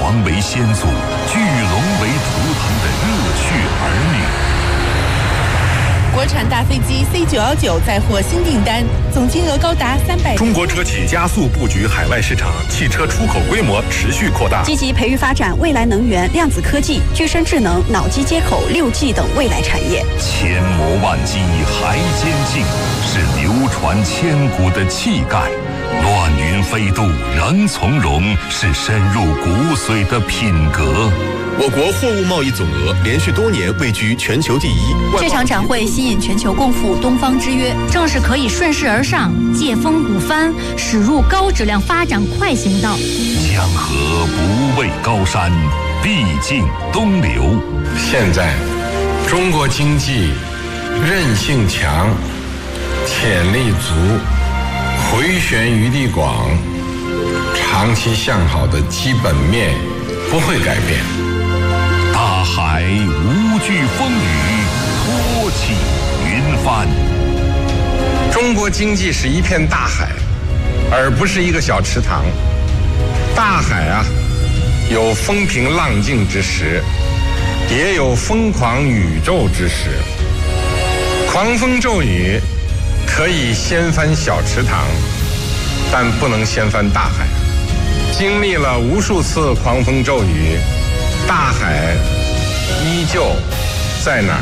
王为先祖，巨龙为图腾的热血儿女。 国产大飞机 C919 再获新订单，总金额高达300。 中国车企加速布局海外市场，汽车出口规模持续扩大， 积极培育发展未来能源、量子科技、具身智能、脑机接口、6G 等未来产业。 千磨万击还坚劲，是流传千古的气概。乱云飞渡仍从容，是深入骨髓的品格。 我国货物贸易总额连续多年位居全球第一。 这场展会吸引全球共赴东方之约，正是可以顺势而上、借风鼓帆，驶入高质量发展快行道。 江河不畏高山，必尽东流。 现在，中国经济韧性强，潜力足，回旋余地广，长期向好的基本面不会改变。 大海无惧风雨，托起云帆。 中国经济是一片大海，而不是一个小池塘。大海啊，有风平浪静之时，也有疯狂宇宙之时。狂风骤雨可以掀翻小池塘，但不能掀翻大海。经历了无数次狂风骤雨，大海依旧在哪儿？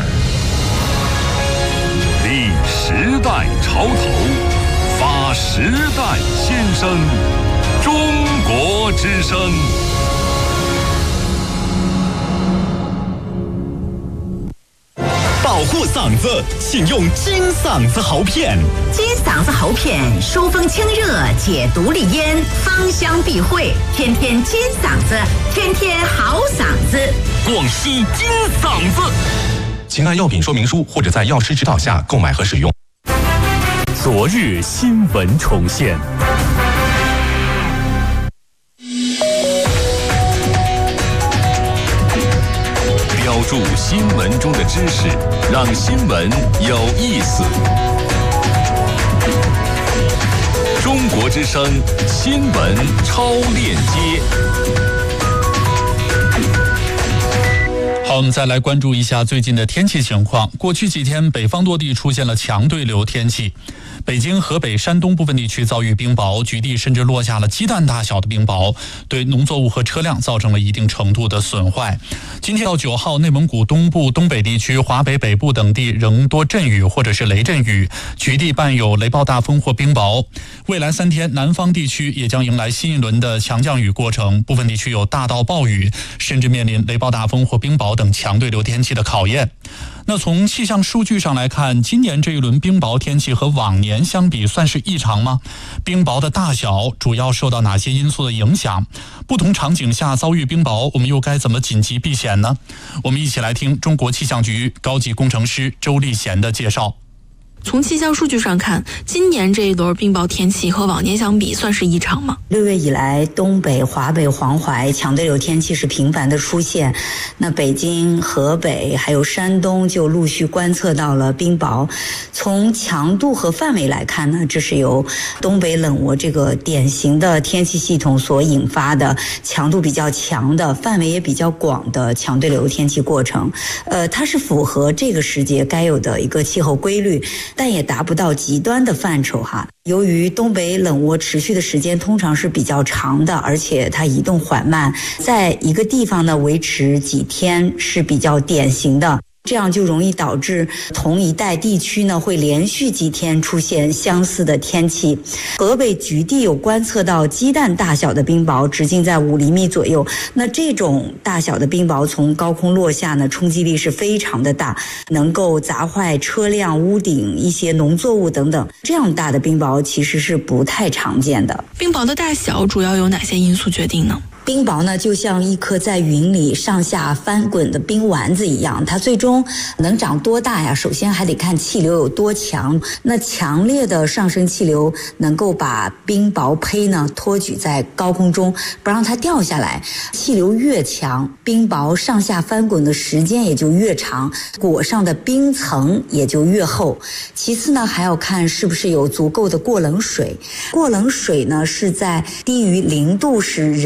立时代潮头，发时代先声，中国之声。 保护嗓子，请用金嗓子喉片。 金嗓子喉片疏风清热，解毒利咽，芳香避秽，天天金嗓子，天天好嗓子。 广西金嗓子，请按药品说明书或者在药师指导下购买和使用。昨日新闻重现。 标注新闻中的知识，让新闻有意思。中国之声新闻超链接。 好，我们再来关注一下最近的天气情况。过去几天，北方多地出现了强对流天气。北京、河北、山东部分地区遭遇冰雹，局地甚至落下了鸡蛋大小的冰雹，对农作物和车辆造成了一定程度的损坏。今天到9号，内蒙古东部、东北地区、华北北部等地仍多阵雨或者是雷阵雨，局地伴有雷暴大风或冰雹。未来3天，南方地区也将迎来新一轮的强降雨过程，部分地区有大到暴雨，甚至面临雷暴大风或冰雹等强对流天气的考验。那从气象数据上来看，今年这一轮冰雹天气和往年相比算是异常吗？冰雹的大小主要受到哪些因素的影响？不同场景下遭遇冰雹，我们又该怎么紧急避险呢？我们一起来听中国气象局高级工程师周立贤的介绍。 从气象数据上看，今年这一轮冰雹天气和往年相比算是异常吗 ？6月以来，东北、华北、黄淮强对流天气是频繁的出现，那北京、河北还有山东就陆续观测到了冰雹。从强度和范围来看呢，这是由东北冷涡这个典型的天气系统所引发的强度比较强的、范围也比较广的强对流天气过程。它是符合这个时节该有的一个气候规律，但也达不到极端的范畴哈。由于东北冷涡持续的时间通常是比较长的，而且它移动缓慢，在一个地方呢维持几天是比较典型的。这样就容易导致同一带地区呢会连续几天出现相似的天气。河北局地有观测到鸡蛋大小的冰雹，直径在5厘米左右。那这种大小的冰雹从高空落下呢，冲击力是非常的大，能够砸坏车辆、屋顶、一些农作物等等。这样大的冰雹其实是不太常见的。 冰雹的大小主要由哪些因素决定呢？ 冰雹呢，就像一颗在云里上下翻滚的冰丸子一样，它最终能长多大呀？首先还得看气流有多强。那强烈的上升气流能够把冰雹胚呢托举在高空中，不让它掉下来。气流越强，冰雹上下翻滚的时间也就越长，裹上的冰层也就越厚。其次呢，还要看是不是有足够的过冷水。过冷水呢，是在低于0度时仍然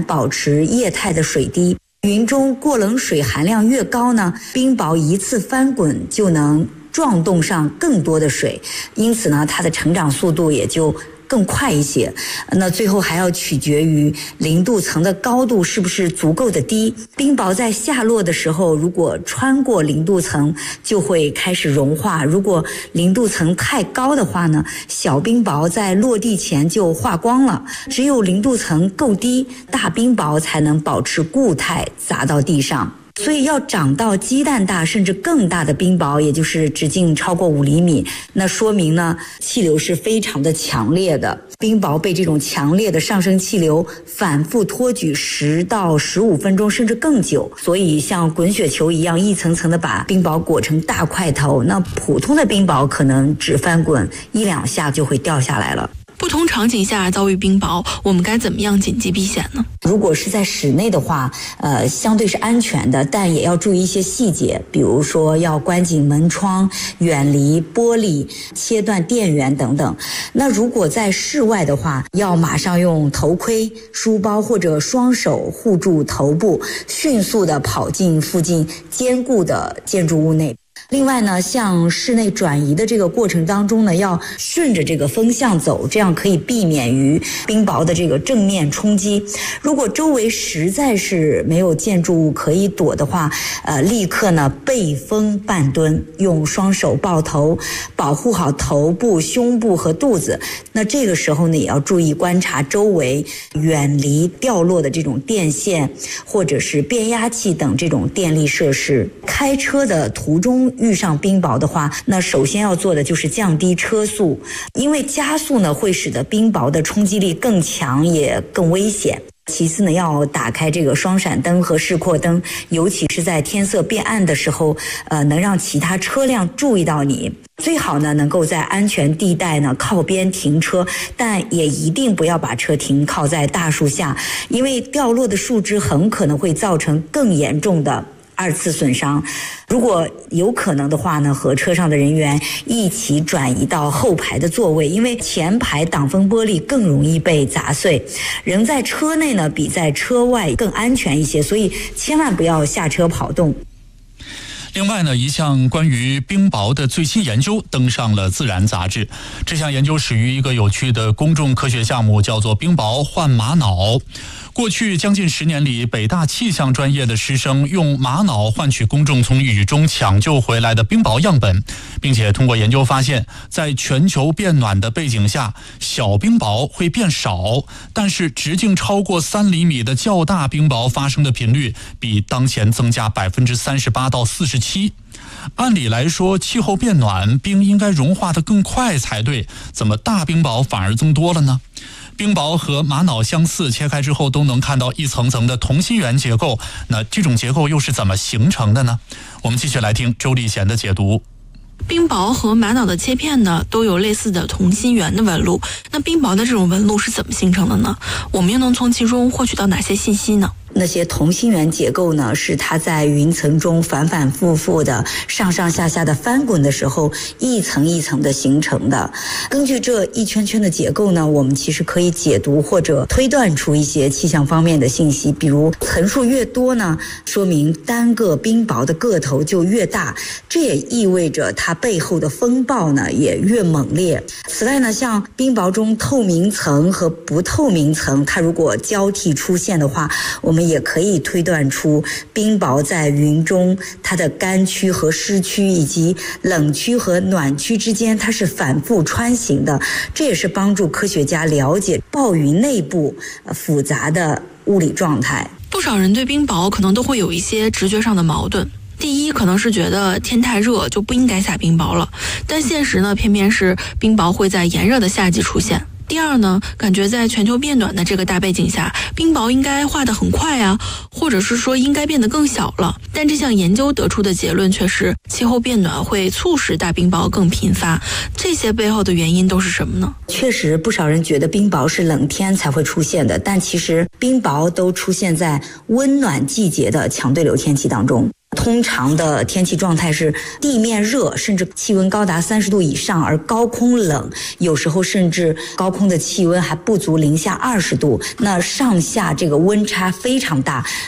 保持液态的水滴。云中过冷水含量越高呢，冰雹一次翻滚就能撞动上更多的水，因此呢，它的成长速度也就更快一些。那最后还要取决于零度层的高度是不是足够的低。冰雹在下落的时候，如果穿过零度层，就会开始融化；如果零度层太高的话呢，小冰雹在落地前就化光了。只有零度层够低，大冰雹才能保持固态砸到地上。所以要长到鸡蛋大甚至更大的冰雹，也就是直径超过5厘米，那说明呢气流是非常的强烈的。冰雹被这种强烈的上升气流反复托举10到15分钟甚至更久，所以像滚雪球一样一层层的把冰雹裹成大块头，那普通的冰雹可能只翻滚1-2下就会掉下来了。 不同场景下遭遇冰雹，我们该怎么样紧急避险呢？ 如果是在室内的话，相对是安全的，但也要注意一些细节，比如说要关紧门窗，远离玻璃，切断电源等等。那如果在室外的话，要马上用头盔、书包或者双手护住头部，迅速的跑进附近坚固的建筑物内。另外呢，像室内转移的这个过程当中呢，要顺着这个风向走，这样可以避免于冰雹的这个正面冲击。如果周围实在是没有建筑物可以躲的话，立刻呢背风半蹲，用双手抱头，保护好头部、胸部和肚子。那这个时候呢，也要注意观察周围，远离掉落的这种电线或者是变压器等这种电力设施。开车的途中遇上冰雹的话，那首先要做的就是降低车速，因为加速呢会使得冰雹的冲击力更强，也更危险。其次呢，要打开这个双闪灯和示廓灯，尤其是在天色变暗的时候，能让其他车辆注意到你。最好呢，能够在安全地带呢靠边停车，但也一定不要把车停靠在大树下，因为掉落的树枝很可能会造成更严重的2次损伤。如果有可能的话呢，和车上的人员一起转移到后排的座位，因为前排挡风玻璃更容易被砸碎。人在车内呢，比在车外更安全一些，所以千万不要下车跑动。 另外呢，一项关于冰雹的最新研究登上了《自然》杂志。这项研究始于一个有趣的公众科学项目，叫做冰雹换玛瑙。过去将近10年里，北大气象专业的师生用玛瑙换取公众从雨中抢救回来的冰雹样本，并且通过研究发现，在全球变暖的背景下，小冰雹会变少，但是直径超过3厘米的较大冰雹发生的频率比当前增加38%到47%。按理来说，气候变暖，冰应该融化得更快才对，怎么大冰雹反而增多了呢？冰雹和玛瑙相似，切开之后都能看到一层层的同心圆结构，那这种结构又是怎么形成的呢？我们继续来听周立贤的解读。 冰雹和玛瑙的切片呢，都有类似的同心圆的纹路。那冰雹的这种纹路是怎么形成的呢？我们又能从其中获取到哪些信息呢？ 那些同心圆结构呢，是它在云层中反反复复的上上下下的翻滚的时候，一层一层的形成的。根据这一圈圈的结构呢，我们其实可以解读或者推断出一些气象方面的信息，比如层数越多呢，说明单个冰雹的个头就越大，这也意味着它背后的风暴呢也越猛烈。此外呢，像冰雹中透明层和不透明层，它如果交替出现的话，我们也可以推断出冰雹在云中它的干区和湿区以及冷区和暖区之间它是反复穿行的，这也是帮助科学家了解暴雨内部复杂的物理状态。 不少人对冰雹可能都会有一些直觉上的矛盾。第一，可能是觉得天太热就不应该下冰雹了，但现实呢，偏偏是冰雹会在炎热的夏季出现。第二呢，感觉在全球变暖的这个大背景下，冰雹应该化得很快啊，或者是说应该变得更小了。但这项研究得出的结论却是，气候变暖会促使大冰雹更频发。这些背后的原因都是什么呢？ 确实，不少人觉得冰雹是冷天才会出现的，但其实冰雹都出现在温暖季节的强对流天气当中。 通常的天气状态是地面热，甚至气温高达30度以上，而高空冷，有时候甚至高空的气温还不足零下20度，那上下这个温差非常大。